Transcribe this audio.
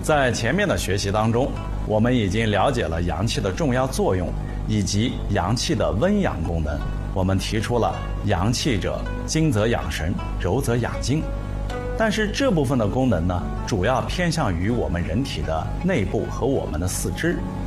在前面的学习当中，我们已经了解了阳气的重要作用以及阳气的温阳功能。我们提出了阳气者，精则养神，柔则养筋。但是这部分的功能呢，主要偏向于我们人体的内部和我们的四肢，